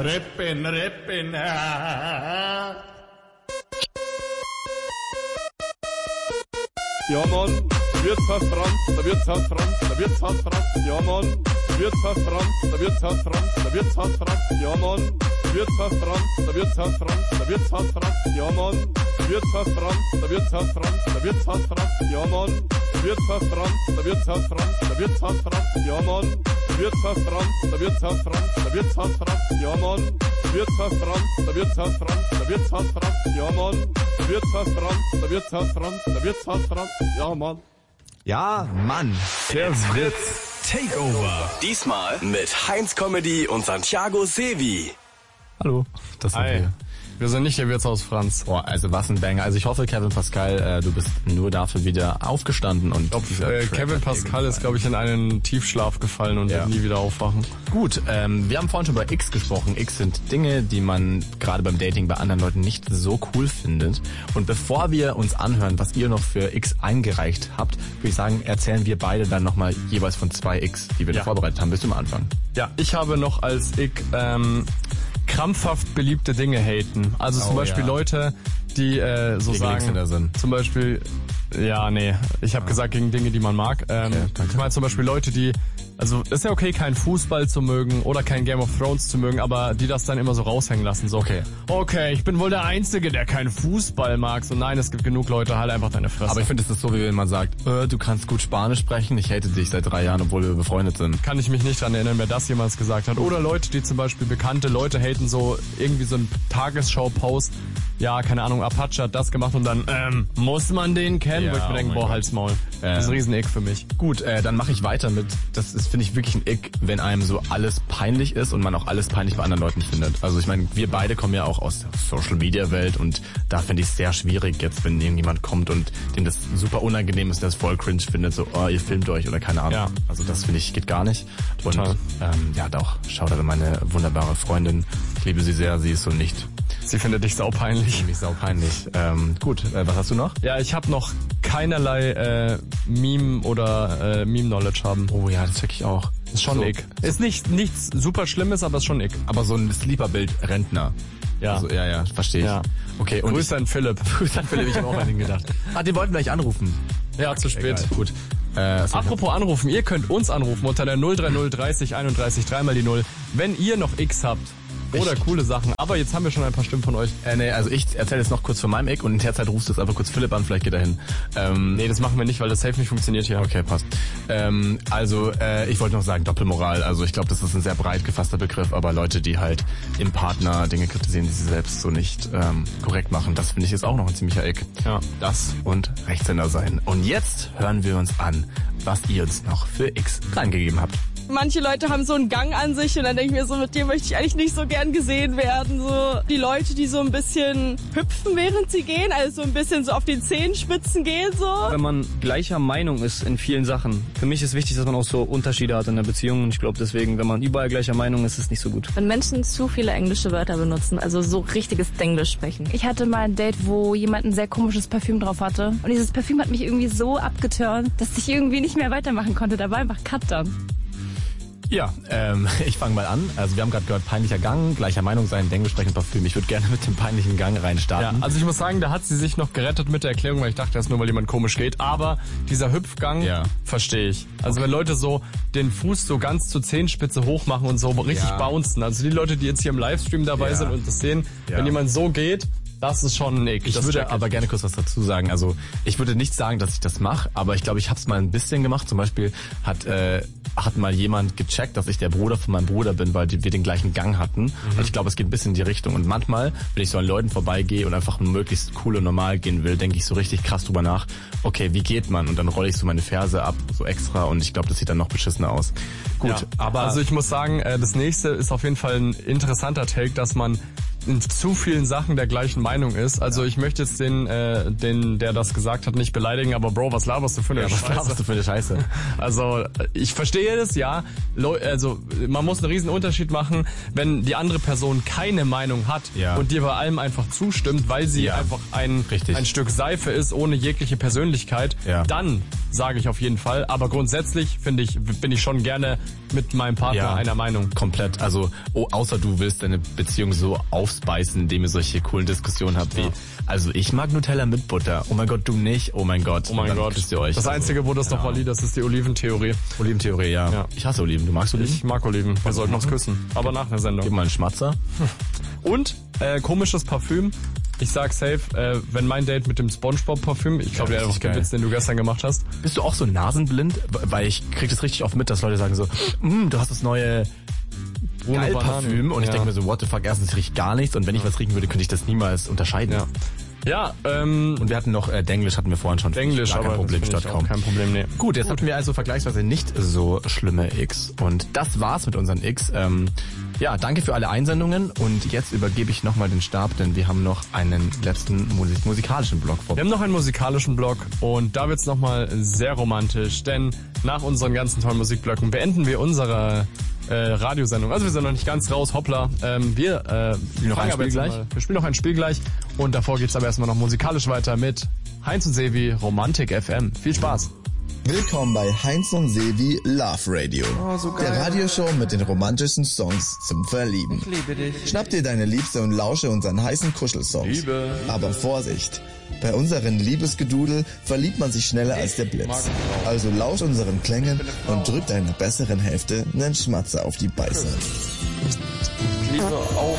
Rippen. Ja, Mann, Wirtshaus Franz, der Wirtshaus Franz, der Wirtshaus Franz, ja, Mann, Wirtshaus Franz, der Wirtshaus Franz, der Wirtshaus Franz, ja, Mann, Wirtshaus Franz, der Wirtshaus Franz, der Wirtshaus Franz, ja, Mann, Wirtshaus Franz, der Wirtshaus Franz, der Wirtshaus Franz, ja, Mann, Wirtshaus Franz, der Wirtshaus Franz, der Wirtshaus Franz, ja, Mann, Wirtshaus Franz, der Wirtshaus Franz, der Wirtshaus Franz, ja, Mann, Wirtshaus Franz, der Wirtshaus Franz, der Wirtshaus Franz, ja, Mann, Wirtshaus Franz, der Wirtshaus Franz, der Wirtshaus Franz, ja, Mann. Ja, Mann. Der Fritz Takeover. Diesmal mit Heinz Comedy und Santiago Sevi. Hallo, das sind wir. Wir sind nicht der Wirtshaus Franz. Boah, also was ein Banger. Also ich hoffe, Kevin Pascal, du bist nur dafür wieder aufgestanden. Und Kevin Pascal ist, glaube ich, in einen Tiefschlaf gefallen und wird nie wieder aufwachen. Gut, wir haben vorhin schon über X gesprochen. X sind Dinge, die man gerade beim Dating bei anderen Leuten nicht so cool findet. Und bevor wir uns anhören, was ihr noch für X eingereicht habt, würde ich sagen, erzählen wir beide dann nochmal jeweils von 2 X, die wir da vorbereitet haben. Willst du mal anfangen? Ja, ich habe noch als Ick krampfhaft beliebte Dinge haten. Also zum Beispiel Leute, die so gegen sagen, sind. Zum Beispiel, ich habe gesagt gegen Dinge, die man mag. Ich meine zum Beispiel Leute, die, also ist ja okay, keinen Fußball zu mögen oder kein Game of Thrones zu mögen, aber die das dann immer so raushängen lassen. So, okay, ich bin wohl der Einzige, der keinen Fußball mag. So, nein, es gibt genug Leute, halt einfach deine Fresse. Aber ich finde, es ist so, wie wenn man sagt, du kannst gut Spanisch sprechen, ich hate dich seit 3 Jahren, obwohl wir befreundet sind. Kann ich mich nicht dran erinnern, wer das jemals gesagt hat. Oder Leute, die zum Beispiel bekannte Leute haten, so irgendwie so ein Tagesschau-Post. Ja, keine Ahnung, Apache hat das gemacht und dann, muss man den kennen? Ja, wo ich mir denke, Halt's Maul. Das ist ein riesen Ick für mich. Gut, dann mache ich weiter mit, das ist, finde ich, wirklich ein Ick, wenn einem so alles peinlich ist und man auch alles peinlich bei anderen Leuten findet. Also ich meine, wir beide kommen ja auch aus der Social-Media-Welt und da finde ich es sehr schwierig jetzt, wenn irgendjemand kommt und dem das super unangenehm ist, das voll cringe findet, so, ihr filmt euch oder keine Ahnung. Ja. Also das finde ich, geht gar nicht. Total. Und doch, schaut an meine wunderbare Freundin. Ich liebe sie sehr, sie ist so nicht. Sie findet dich saupeinlich. Nämlich saupeinlich. Gut, was hast du noch? Ja, ich habe noch keinerlei Meme oder Meme-Knowledge haben. Oh ja, das check ich auch. Ist schon so, Ick. Ist nichts super Schlimmes, aber ist schon Ick. Aber so ein Sleeper-Bild Rentner. Ja. Also, ja, verstehe ich. Ja. Okay, und Grüße an Philipp. Grüße an Philipp, ich habe auch an ihn gedacht. Den wollten wir gleich anrufen. Ja, zu spät. Egal. Gut. Apropos anrufen, ihr könnt uns anrufen unter der 030 30 31 3 mal die 0, wenn ihr noch X habt. Oder coole Sachen. Aber jetzt haben wir schon ein paar Stimmen von euch. Also ich erzähle jetzt noch kurz von meinem Eck und in der Zeit rufst du jetzt einfach kurz Philipp an, vielleicht geht er hin. Nee, das machen wir nicht, weil das safe nicht funktioniert hier. Okay, passt. Ich wollte noch sagen, Doppelmoral. Also ich glaube, das ist ein sehr breit gefasster Begriff, aber Leute, die halt im Partner Dinge kritisieren, die sie selbst so nicht korrekt machen, das finde ich jetzt auch noch ein ziemlicher Eck. Ja. Das und Rechtshänder sein. Und jetzt hören wir uns an, was ihr uns noch für X reingegeben habt. Manche Leute haben so einen Gang an sich und dann denke ich mir so, mit dir möchte ich eigentlich nicht so gern gesehen werden. So die Leute, die so ein bisschen hüpfen, während sie gehen, also so ein bisschen so auf den Zehenspitzen gehen so. Wenn man gleicher Meinung ist in vielen Sachen. Für mich ist wichtig, dass man auch so Unterschiede hat in der Beziehung und ich glaube deswegen, wenn man überall gleicher Meinung ist, ist es nicht so gut. Wenn Menschen zu viele englische Wörter benutzen, also so richtiges Denglisch sprechen. Ich hatte mal ein Date, wo jemand ein sehr komisches Parfüm drauf hatte und dieses Parfüm hat mich irgendwie so abgeturnt, dass ich irgendwie nicht mehr weitermachen konnte. Da war einfach Cut dann. Ja, ich fange mal an. Also wir haben gerade gehört, peinlicher Gang, gleicher Meinung sein, dementsprechend Parfüm. Ich würde gerne mit dem peinlichen Gang reinstarten. Ja, also ich muss sagen, da hat sie sich noch gerettet mit der Erklärung, weil ich dachte, das ist nur, weil jemand komisch geht. Aber dieser Hüpfgang, verstehe ich. Also wenn Leute so den Fuß so ganz zur Zehenspitze hoch machen und so richtig bouncen. Also die Leute, die jetzt hier im Livestream dabei sind und das sehen, wenn jemand so geht, das ist schon ein Ick. Ich würde aber gerne kurz was dazu sagen. Also ich würde nicht sagen, dass ich das mache, aber ich glaube, ich habe es mal ein bisschen gemacht. Zum Beispiel hat mal jemand gecheckt, dass ich der Bruder von meinem Bruder bin, weil wir den gleichen Gang hatten. Und ich glaube, es geht ein bisschen in die Richtung. Und manchmal, wenn ich so an Leuten vorbeigehe und einfach möglichst cool und normal gehen will, denke ich so richtig krass drüber nach, okay, wie geht man? Und dann rolle ich so meine Ferse ab, so extra. Und ich glaube, das sieht dann noch beschissener aus. Gut, aber... Also ich muss sagen, das nächste ist auf jeden Fall ein interessanter Take, dass man in zu vielen Sachen der gleichen Meinung ist. Also ich möchte jetzt den, der das gesagt hat, nicht beleidigen, aber Bro, was laberst du für eine Scheiße? Was laberst du für eine Scheiße? Also ich verstehe das, ja. Also man muss einen riesen Unterschied machen, wenn die andere Person keine Meinung hat und dir bei allem einfach zustimmt, weil sie einfach ein Stück Seife ist, ohne jegliche Persönlichkeit, dann sage ich auf jeden Fall. Aber grundsätzlich bin ich schon gerne mit meinem Partner einer Meinung. Komplett. Also, außer du willst deine Beziehung so aufspeisen, indem ihr solche coolen Diskussionen habt wie, also ich mag Nutella mit Butter. Oh mein Gott, du nicht. Oh mein Gott. Oh mein Gott. Küsst ihr euch. Das Einzige, wo das noch valid ist, ist die Oliventheorie. Oliventheorie, ja. Ich hasse Oliven. Du magst Oliven? Ich mag Oliven. Wir sollten uns küssen. Aber nach einer Sendung. Gib mal einen Schmatzer. Und komisches Parfüm. Ich sag safe, wenn mein Date mit dem SpongeBob-Parfüm, ich glaube, der ist der Witz, den du gestern gemacht hast. Bist du auch so nasenblind? Weil ich krieg das richtig oft mit, dass Leute sagen so, du hast das neue Geil-Parfüm. Und ich denke mir so, what the fuck, erstens riecht gar nichts. Und wenn ich was riechen würde, könnte ich das niemals unterscheiden. Ja, und wir hatten noch Denglisch hatten wir vorhin schon. Denglisch, kein Problem, statt kaum. Kein Problem, nee. Gut, jetzt hatten wir also vergleichsweise nicht so schlimme X. Und das war's mit unseren X. Ja, danke für alle Einsendungen. Und jetzt übergebe ich nochmal den Stab, denn wir haben noch einen letzten musikalischen Block vor. Wir haben noch einen musikalischen Block und da wird's nochmal sehr romantisch, denn nach unseren ganzen tollen Musikblöcken beenden wir unsere Radiosendung. Also wir sind noch nicht ganz raus, hoppla. Wir spielen noch ein Spiel gleich. Wir spielen noch ein Spiel gleich und davor geht's aber erstmal noch musikalisch weiter mit Heinz und Sevi Romantik FM. Viel Spaß. Willkommen bei Heinz und Sevi Love Radio, der Radioshow mit den romantischsten Songs zum Verlieben. Ich liebe dich. Schnapp dir deine Liebste und lausche unseren heißen Kuschelsongs. Liebe. Aber Vorsicht, bei unseren Liebesgedudel verliebt man sich schneller als der Blitz. Also lausch unseren Klängen und drück deiner besseren Hälfte einen Schmatzer auf die Beiße. Ich liebe auch